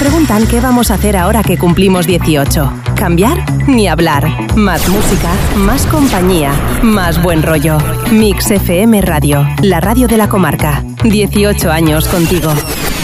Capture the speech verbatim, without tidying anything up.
preguntan qué vamos a hacer ahora que cumplimos dieciocho. ¿Cambiar? Ni hablar. Más música, más compañía, más buen rollo. Mix F M Radio, la radio de la comarca. dieciocho años contigo.